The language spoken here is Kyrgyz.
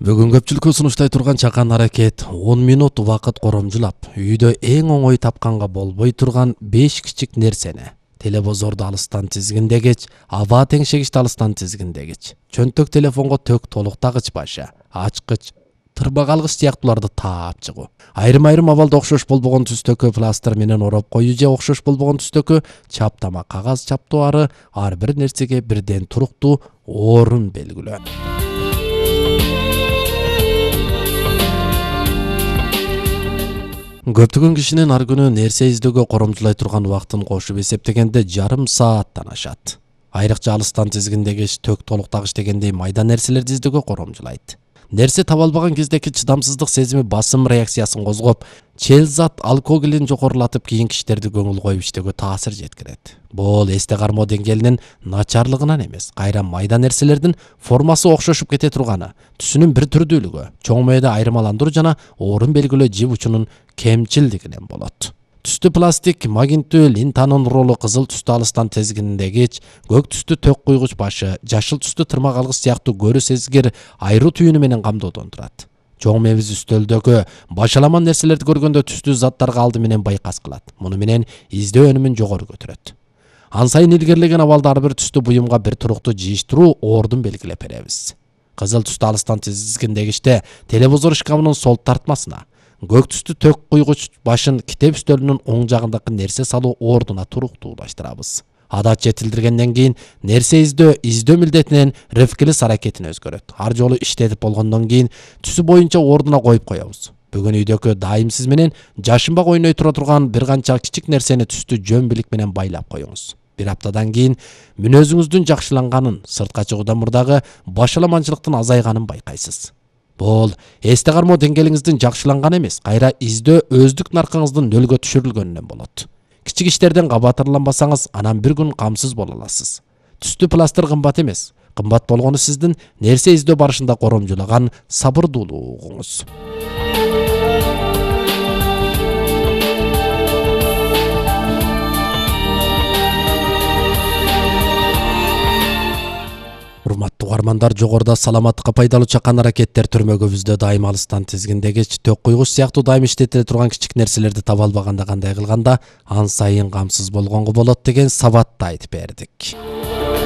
Бүгүн көпчүлүккө сунуштай турган чакан аракет 10 минут убакыт коромжулап, үйдө эң оңой тапканга болбой турган 5 кичик нерсени телебозорду алыстан тизгиндегич, аба теңшегичти алыстан тизгиндегич, чөнтөк телефонго төк толуктагыч башы, ачкыч, тырбак алгыч сыяктууларды таап чыгуу. Айрым абалда окшош болбогон түстөккө пластыр менен ороп коюу же окшош болбогон түстөккө чаптама кагаз чаптоо ар бир нерсеге бирден туруктуу орун белгилөө. Көптөгөн кишинин ар күнү нерсе издөөгө коромжулай турган убактын кошуп эсептегенде жарым сааттан ашат. Айрыкча алыстан тизгиндегич, төк толуктагыч дегендей майда нерселерди издөөгө коромжулайт. Нерсе таба албаган кездеги чыдамсыздык сезими басым реакциясын козгоп, челзат алкоголин жогорулатып кийинки иштерди көңүл коюп иштөөгө таасир жеткирет. Бул эсте кармоо деңгээлинин начарлыгынан эмес, кайра майда нерселердин формасы окшошуп кете турганы, түсүнүн бир түрдүүлүгү, чоң мээде айырмаландыруу жана орун белгилөө жип учунун кемчилдигинен болот. Түстү пластик, магниттүү лентанын ролу, кызыл түстү алыстан тизгиндегич, көк түстү төк куйгуч башы, жашыл түстү тырмак алгыч сыяктуу көрүү сезгир айруу түйүнү менен камдоодон турат. Чоң мээбиз үстөлдөгү башаламан нерселерди көргөндө түстүү заттарга алды менен байкас кылат. Муну менен издөө өнүмүн жогору көтөрөт. Ан сайын илгерилеген абалда ар бир түстү буюмга бир туруктуу жийиштирүү ордун белгилеп беребиз. Кызыл түстү алыстан тизгиндегичте телевизор шкафынын сол тартмасына, көк түстү төк куйгуч башын китеп үстөлүнүн оң жагындагы нерсе салуу ордуна туруктуулаштырабыз. Адат жетилдиргенден кийин нерсе издөө милдетинен рефлекс аракетине өзгөрөт. Ар жолу иштетип болгондон кийин түсү боюнча ордуна коюп коебуз. Бүгүн үйдөгү дайым сиз менен жашынбак ойной тура турган бир канча кичик нерсени түстү жөн билик менен байлап коюңуз. Бир аптадан кийин мүнөзүңүздүн жакшыланганын, сыртка чыгуудан мурдагы башаламанчылыктын азайганын байкайсыз. Бул эсте кармоо деңгээлиңиздин жакшыланганы эмес, кайра издөө өздүк наркыңыздын нөлгө түшүрүлгөнүнөн болот. Кичик иштерден кабатырланбасаңыз, анан бир күн камсыз боло аласыз. Түстү пластыр кымбат эмес. Кымбат болгону сиздин нерсе издөө барышында коромжулаган сабырдуулугуңуз. Урматтуу угармандар, жогоруда саламаттыкка пайдалуу чакан аракеттер түрмөгүбүздө дайым алыстан тизгиндегич, төк куйгуч сыяктуу дайым иштетиле турган кичик нерселерди таба албаганда кандай кылганда ан сайын камсыз болгонго болот деген сабатты айтып бердик.